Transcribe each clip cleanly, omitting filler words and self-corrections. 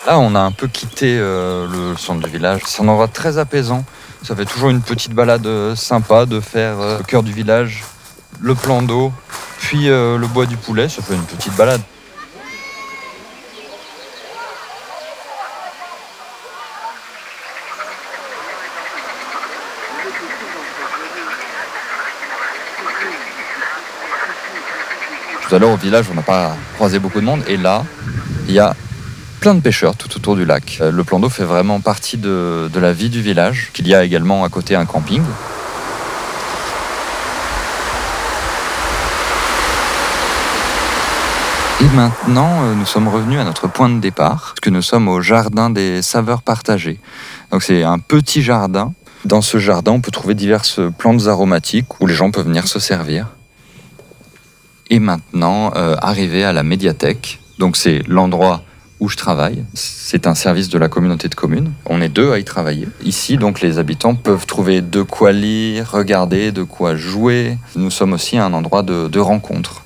Là, on a un peu quitté le centre du village. C'est un endroit très apaisant. Ça fait toujours une petite balade sympa de faire le cœur du village, le plan d'eau, puis le bois du poulet. Ça fait une petite balade. Tout à l'heure, au village, on n'a pas croisé beaucoup de monde. Et là, il y a plein de pêcheurs tout autour du lac. Le plan d'eau fait vraiment partie de la vie du village. Il y a également à côté un camping. Et maintenant, nous sommes revenus à notre point de départ, parce que nous sommes au jardin des saveurs partagées. Donc c'est un petit jardin. Dans ce jardin, on peut trouver diverses plantes aromatiques où les gens peuvent venir se servir. Et maintenant, arrivé à la médiathèque. Donc c'est l'endroit où je travaille. C'est un service de la communauté de communes. On est 2 à y travailler. Ici, donc, les habitants peuvent trouver de quoi lire, regarder, de quoi jouer. Nous sommes aussi un endroit de rencontre.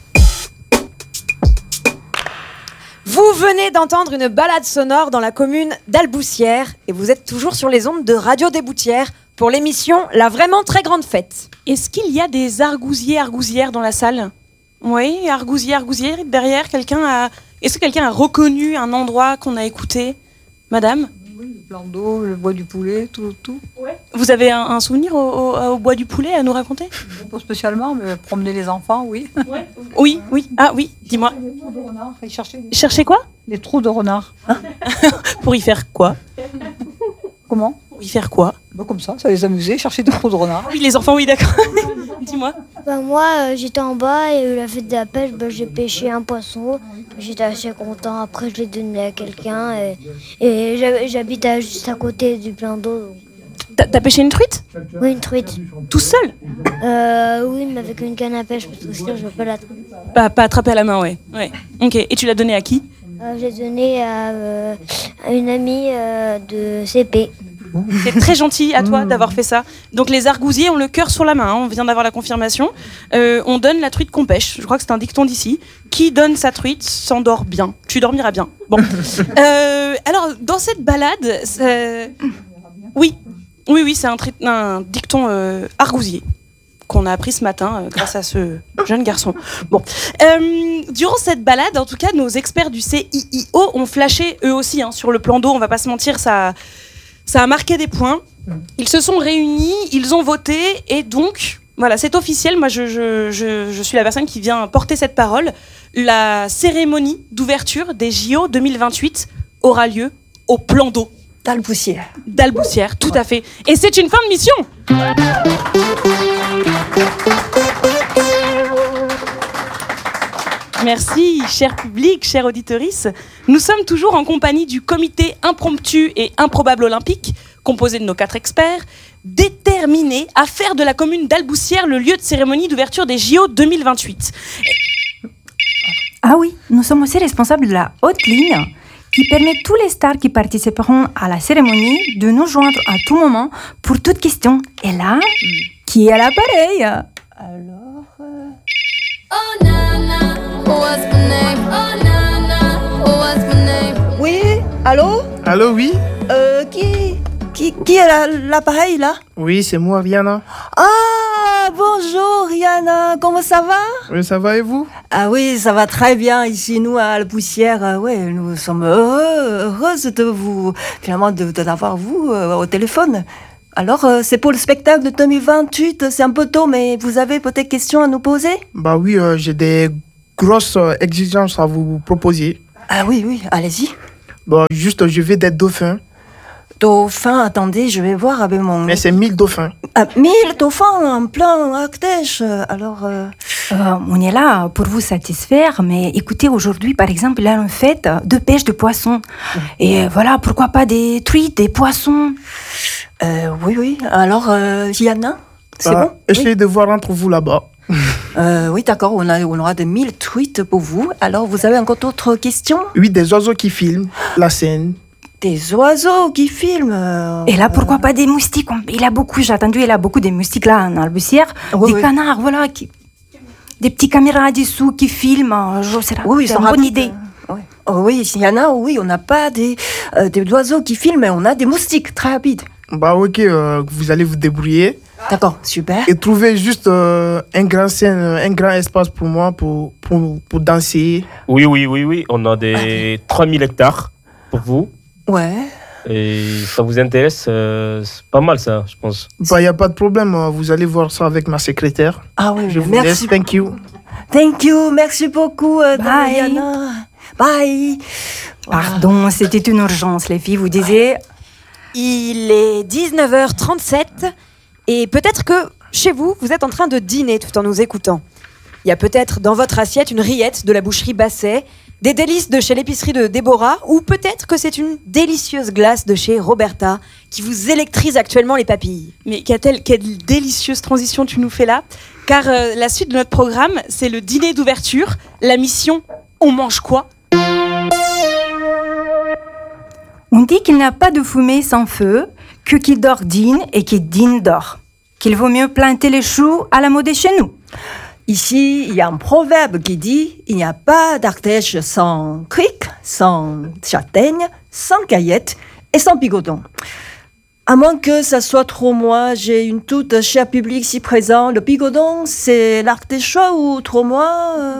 Vous venez d'entendre une balade sonore dans la commune d'Alboussière et vous êtes toujours sur les ondes de Radio des Boutières pour l'émission La Vraiment Très Grande Fête. Est-ce qu'il y a des argousières dans la salle ? Oui, argousières, derrière, est-ce que quelqu'un a reconnu un endroit qu'on a écouté ? Madame ? Oui, le plan d'eau, le bois du poulet, tout. Ouais. Vous avez un souvenir au bois du poulet à nous raconter ? Pas spécialement, mais promener les enfants, oui. Ouais. Oui. Ah oui, dis-moi. Les trous de renard, Cherchez quoi ? Les trous de renard. Pour y faire quoi ? Comment ? Pour y faire quoi ? Comme ça les amusait, chercher des trous de renard. Oui, les enfants, oui, d'accord. Dis-moi. Moi, j'étais en bas et la fête de la pêche, j'ai pêché un poisson. J'étais assez content. Après, je l'ai donné à quelqu'un. Et j'habite juste à côté du plan d'eau. T'as pêché une truite ? Oui, une truite. Tout seul ? Oui, mais avec une canne à pêche, parce que sinon, je ne veux pas l'attraper. Pas attraper à la main, ouais. Ok, et tu l'as donné à qui ? Je l'ai donné à une amie de CP. C'est très gentil à toi d'avoir fait ça. Donc les argousiers ont le cœur sur la main, on vient d'avoir la confirmation. On donne la truite qu'on pêche, je crois que c'est un dicton d'ici. Qui donne sa truite s'endort bien. Tu dormiras bien. Bon. Alors dans cette balade, oui, c'est un dicton argousier qu'on a appris ce matin grâce à ce jeune garçon. Bon. Durant cette balade, en tout cas, nos experts du CIIO ont flashé eux aussi sur le plan d'eau, on va pas se mentir, ça a marqué des points. Ils se sont réunis, ils ont voté, et donc, voilà, c'est officiel. Moi, je suis la personne qui vient porter cette parole. La cérémonie d'ouverture des JO 2028 aura lieu au plan d'eau. D'Alboussière, tout à fait. Et c'est une fin de mission. Merci, cher public, chère auditorice. Nous sommes toujours en compagnie du comité impromptu et improbable olympique, composé de nos 4 experts, déterminés à faire de la commune d'Alboussière le lieu de cérémonie d'ouverture des JO 2028. Ah oui, nous sommes aussi responsables de la haute ligne qui permet tous les stars qui participeront à la cérémonie de nous joindre à tout moment pour toute question. Et là, qui est à l'appareil ? Alors... Oh nana, what's my name? Oh nana, what's my name? Oui, allô ? Allô, oui ? Qui est l'appareil là ? Oui, c'est moi, Rihanna. Ah, bonjour Rihanna, comment ça va ? Oui, ça va et vous ? Ah oui, ça va très bien ici, nous à Alboussière. Nous sommes heureuses d'avoir vous au téléphone. Alors, c'est pour le spectacle de 2028, c'est un peu tôt, mais vous avez peut-être des questions à nous poser ? Bah oui, j'ai des grosses exigences à vous proposer. Ah oui, allez-y. Bon, juste, je vais des dauphins. Dauphin, attendez, je vais voir avec mon... Mais c'est 1000 dauphins. 1000 dauphins en plein Ardèche. Alors... on est là pour vous satisfaire, mais écoutez, aujourd'hui, par exemple, il y a une fête de pêche de poissons. Et voilà, pourquoi pas des truites, des poissons ? Oui. Alors, Yana, c'est bon ? Essayez de voir entre vous là-bas. Oui, d'accord, on aura des 1000 tweets pour vous. Alors, vous avez encore d'autres questions ? Oui, des oiseaux qui filment la scène. Des oiseaux qui filment. Et là, pourquoi pas des moustiques ? Il a beaucoup de moustiques là en Albussière. Des canards, voilà. Des petits caméras dessous qui filment. C'est une bonne idée. Ouais. Oh oui, il y en a, oui, on n'a pas des oiseaux qui filment, mais on a des moustiques très rapides. Bah ok, vous allez vous débrouiller. D'accord, super. Et trouver juste un grand scène, un grand espace pour moi pour danser. Oui. On a des 3000 hectares pour vous. Ouais. Et ça vous intéresse, c'est pas mal ça, je pense. Bah, il n'y a pas de problème. Vous allez voir ça avec ma secrétaire. Ah oui, Je vous merci. laisse. Thank you. Thank you, merci beaucoup, Diana. Bye. Pardon, c'était une urgence, les filles, vous disiez. Il est 19h37 et peut-être que chez vous, vous êtes en train de dîner tout en nous écoutant. Il y a peut-être dans votre assiette une rillette de la boucherie Basset, des délices de chez l'épicerie de Déborah, ou peut-être que c'est une délicieuse glace de chez Roberta qui vous électrise actuellement les papilles. Mais quelle délicieuse transition tu nous fais là. Car la suite de notre programme, c'est le dîner d'ouverture, la mission « On mange quoi ?» On dit qu'il n'y a pas de fumée sans feu, que qui dort dîne et qui dîne dort. Qu'il vaut mieux planter les choux à la mode chez nous. Ici, il y a un proverbe qui dit « Il n'y a pas d'Ardèche sans cric, sans châtaigne, sans caillette et sans bigodon ». À moins que ça soit trop moi, j'ai une toute chère public ici présent. Le bigodon, c'est l'Ardéchois ou trop moi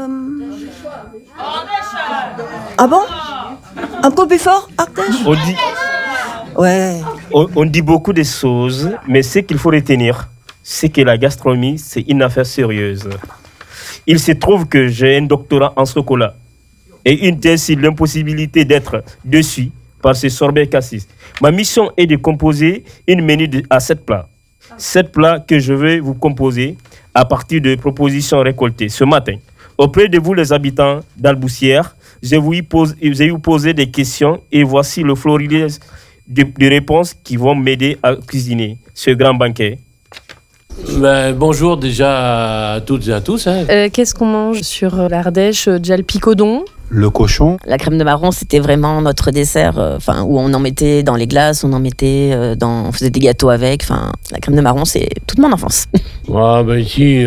Ah bon? Un peu plus fort, Ardèche? Ouais. On dit beaucoup de choses, mais ce qu'il faut retenir, c'est que la gastronomie, c'est une affaire sérieuse. Il se trouve que j'ai un doctorat en chocolat et une thèse sur l'impossibilité d'être dessus par ce sorbet cassis. Ma mission est de composer une menu à 7 plats. 7 plats que je vais vous composer à partir de propositions récoltées ce matin. Auprès de vous, les habitants d'Alboussière, je vais vous poser des questions et voici le florilège de réponses qui vont m'aider à cuisiner ce grand banquet. Bonjour déjà à toutes et à tous. Qu'est-ce qu'on mange sur l'Ardèche? Déjà le picodon. Le cochon. La crème de marron, c'était vraiment notre dessert, où on en mettait dans les glaces, on faisait des gâteaux avec. La crème de marron, c'est toute mon enfance. Ici,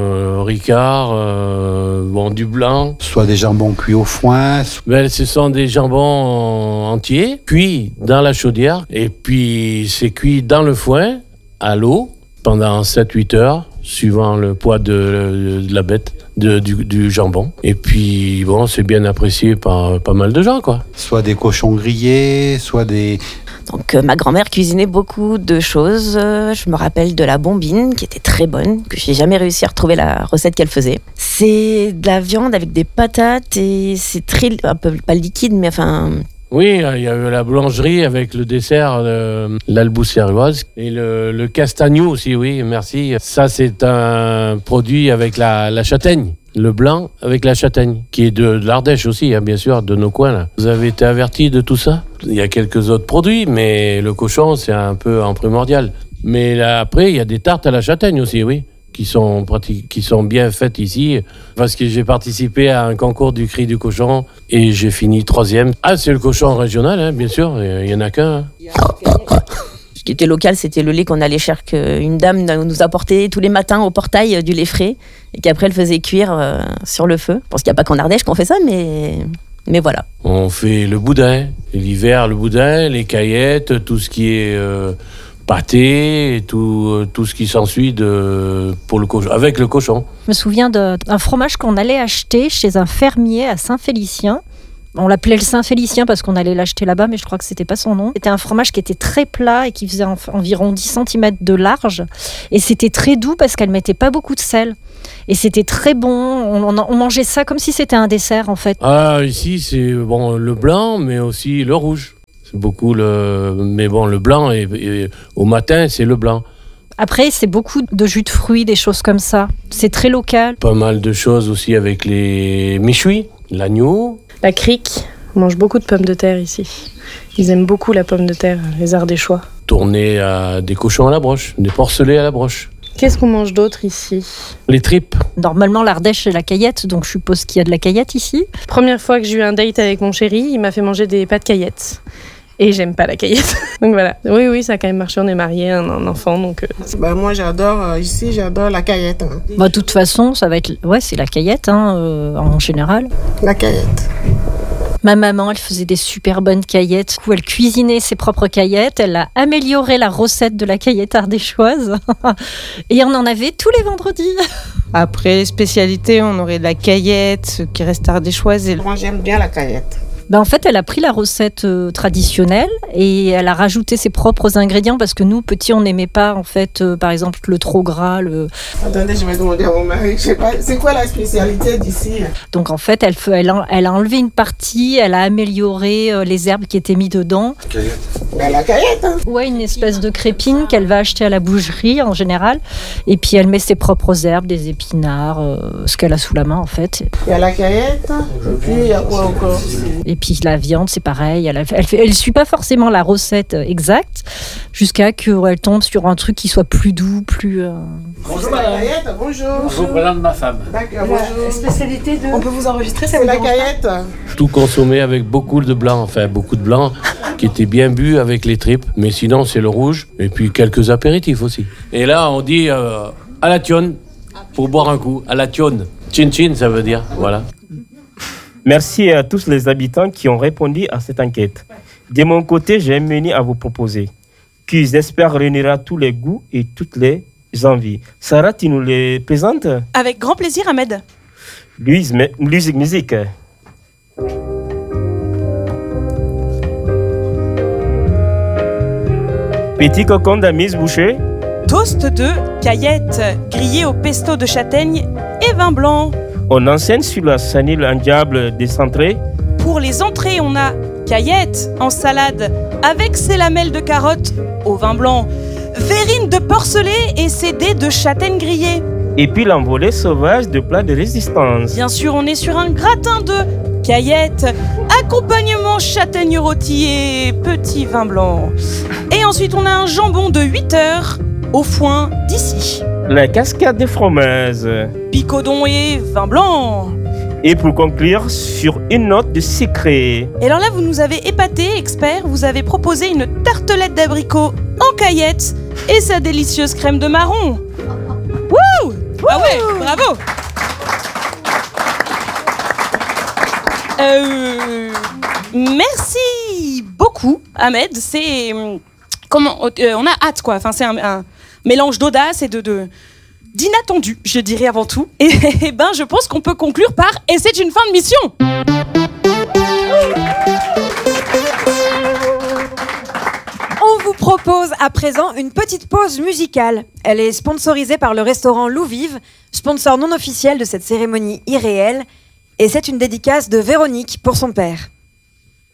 Ricard, du blanc. Soit des jambons cuits au foin. Ce sont des jambons entiers, cuits dans la chaudière, et puis c'est cuit dans le foin, à l'eau, pendant 7-8 heures, suivant le poids de la bête, du jambon. Et puis, c'est bien apprécié par pas mal de gens, quoi. Soit des cochons grillés, soit des... Donc, ma grand-mère cuisinait beaucoup de choses. Je me rappelle de la bombine, qui était très bonne, que j'ai jamais réussi à retrouver la recette qu'elle faisait. C'est de la viande avec des patates et c'est un peu, pas liquide, mais Oui, il y avait la boulangerie avec le dessert l'alboussiéroise et le castagnou aussi, oui, merci. Ça, c'est un produit avec la châtaigne, le blanc avec la châtaigne, qui est de l'Ardèche aussi, bien sûr, de nos coins. Là. Vous avez été avertis de tout ça? Il y a quelques autres produits, mais le cochon, c'est un peu en primordial. Mais là, après, il y a des tartes à la châtaigne aussi, oui. Qui sont bien faites ici, parce que j'ai participé à un concours du cri du cochon et j'ai fini 3e. Ah, c'est le cochon régional, bien sûr, il n'y en a qu'un. Ce qui était local, c'était le lait qu'on allait chercher, qu'une dame nous apportait tous les matins au portail du lait frais et qu'après elle faisait cuire sur le feu. Je pense qu'il n'y a pas qu'en Ardèche qu'on fait ça, mais voilà. On fait le boudin, l'hiver le boudin, les caillettes, tout ce qui est... pâté et tout ce qui s'ensuit pour le cochon, avec le cochon. Je me souviens d'un fromage qu'on allait acheter chez un fermier à Saint-Félicien. On l'appelait le Saint-Félicien parce qu'on allait l'acheter là-bas, mais je crois que c'était pas son nom. C'était un fromage qui était très plat et qui faisait environ 10 cm de large. Et c'était très doux parce qu'elle mettait pas beaucoup de sel. Et c'était très bon. On mangeait ça comme si c'était un dessert, en fait. Ah, ici, c'est le blanc, mais aussi le rouge. C'est beaucoup le blanc, et au matin, c'est le blanc. Après, c'est beaucoup de jus de fruits, des choses comme ça. C'est très local. Pas mal de choses aussi avec les méchouis, l'agneau. La crique, on mange beaucoup de pommes de terre ici. Ils aiment beaucoup la pomme de terre, les Ardéchois. Tourner à des cochons à la broche, des porcelets à la broche. Qu'est-ce qu'on mange d'autre ici? Les tripes. Normalement, l'Ardèche, c'est la caillette, donc je suppose qu'il y a de la caillette ici. Première fois que j'ai eu un date avec mon chéri, il m'a fait manger des pâtes caillettes. Et j'aime pas la caillette. Donc voilà. Oui, ça a quand même marché. On est mariés, un enfant, donc... moi, j'adore, ici, j'adore la caillette. De toute façon, ça va être... Ouais, c'est la caillette, en général. La caillette. Ma maman, elle faisait des super bonnes caillettes. Du coup, elle cuisinait ses propres caillettes. Elle a amélioré la recette de la caillette ardéchoise. Et on en avait tous les vendredis. Après, spécialité, on aurait de la caillette qui reste ardéchoise. Moi, j'aime bien la caillette. En fait, elle a pris la recette traditionnelle et elle a rajouté ses propres ingrédients parce que nous, petits, on n'aimait pas, en fait, par exemple, le trop gras. Attendez, je vais demander à mon mari. Je sais pas, c'est quoi la spécialité d'ici? Donc, en fait, elle a enlevé une partie, elle a amélioré les herbes qui étaient mises dedans. La caillette, hein. Ouais, une espèce de crépine qu'elle va acheter à la boucherie en général. Et puis, elle met ses propres herbes, des épinards, ce qu'elle a sous la main, en fait. Il y a la caillette, et puis il y a quoi encore? Et puis la viande, c'est pareil. Elle suit pas forcément la recette exacte jusqu'à qu'elle tombe sur un truc qui soit plus doux, plus. Bonjour la caillette, bonjour. Bonjour, madame ma femme. D'accord, bonjour. Spécialité de. On peut vous enregistrer, c'est la caillette. Tout consommé avec beaucoup de blanc, enfin beaucoup de blanc qui était bien bu avec les tripes. Mais sinon, c'est le rouge et puis quelques apéritifs aussi. Et là, on dit à la tionne pour boire un coup. À la tionne. Chin chin, ça veut dire. Voilà. Merci à tous les habitants qui ont répondu à cette enquête. De mon côté, j'ai un menu à vous proposer, qui j'espère réunira tous les goûts et toutes les envies. Sarah, tu nous les présentes? Avec grand plaisir, Ahmed. Louise, musique. Petit cocon d'amis bouché. Toast de caillettes, grillé au pesto de châtaigne et vin blanc. On enseigne sur la sanile un diable décentré. Pour les entrées, on a caillettes en salade avec ses lamelles de carottes au vin blanc, verrine de porcelet et ses dés de châtaigne grillée. Et puis l'envolée sauvage de plats de résistance. Bien sûr, on est sur un gratin de caillettes, accompagnement châtaigne rôti et petit vin blanc. Et ensuite, on a un jambon de 8 heures au foin d'ici. La cascade des fromaises. Picodon et vin blanc. Et pour conclure, sur une note de secret. Et alors là, vous nous avez épaté, expert. Vous avez proposé une tartelette d'abricot en caillettes et sa délicieuse crème de marron. Wouh! Ah ouais, bravo! Merci beaucoup, Ahmed. C'est comment on a hâte quoi. Enfin, c'est un mélange d'audace et d'inattendu, je dirais avant tout. Et ben, je pense qu'on peut conclure par et c'est une fin de mission. On vous propose à présent une petite pause musicale. Elle est sponsorisée par le restaurant Loup Vive, sponsor non officiel de cette cérémonie irréelle. Et c'est une dédicace de Véronique pour son père.